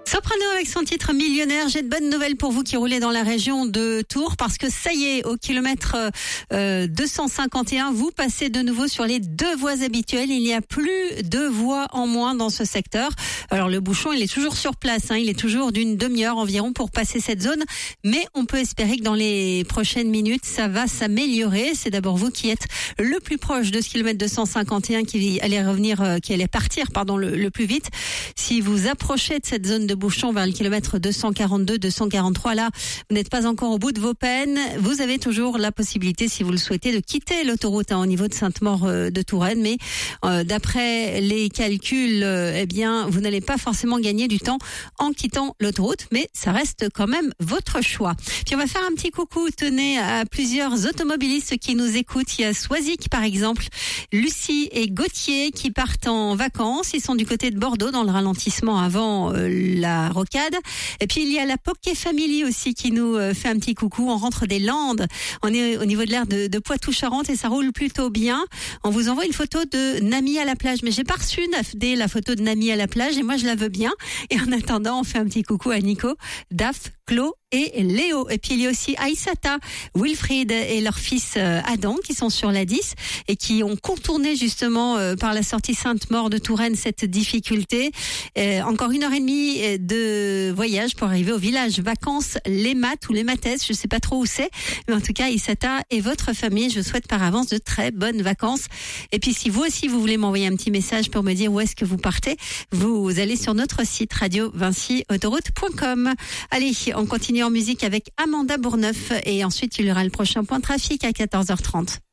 Soprano avec son titre Millionnaire. J'ai de bonnes nouvelles pour vous qui roulez dans la région de Tours parce que ça y est, au kilomètre 251, vous passez de nouveau sur les deux voies habituelles. Il n'y a plus de voies en moins dans ce secteur. Alors le bouchon, il est toujours sur place, il est toujours d'une demi-heure environ pour passer cette zone, mais on peut espérer que dans les prochaines minutes, ça va s'améliorer. C'est d'abord vous qui êtes le plus proche de ce kilomètre 251 qui allait partir le plus vite. Si vous approchez de cette zone de bouchon vers le kilomètre 242, 243, là, vous n'êtes pas encore au bout de vos peines. Vous avez toujours la possibilité, si vous le souhaitez, de quitter l'autoroute au niveau de Sainte-Maure de Touraine. Mais d'après les calculs, vous n'allez pas forcément gagner du temps en quittant l'autoroute, mais ça reste quand même votre choix. Puis on va faire un petit coucou, tenez, à plusieurs automobilistes qui nous écoutent. Il y a Soisic, par exemple, Lucie et Gauthier qui partent en vacances. Ils sont du côté de Bordeaux, dans le ralentissement avant la rocade. Et puis il y a la Poké Family aussi qui nous fait un petit coucou. On rentre des Landes, on est au niveau de l'aire de Poitou-Charentes et ça roule plutôt bien. On vous envoie une photo de Nami à la plage, mais j'ai pas reçu la photo de Nami à la plage et moi je la veux bien. Et en attendant, on fait un petit coucou à Nico, Daph, Claude et Léo. Et puis il y a aussi Aïssata, Wilfried et leur fils Adam qui sont sur la 10 et qui ont contourné justement par la sortie Sainte-Maure de Touraine cette difficulté. Encore 1h30 de voyage pour arriver au village vacances Les Mattes ou Les Mattaises, je sais pas trop où c'est, mais en tout cas Aïssata et votre famille, je souhaite par avance de très bonnes vacances. Et puis si vous aussi vous voulez m'envoyer un petit message pour me dire où est-ce que vous partez, vous allez sur notre site radio-vinci-autoroute.com. Allez, on continue en musique avec Amanda Bourneuf et ensuite il y aura le prochain point trafic à 14h30.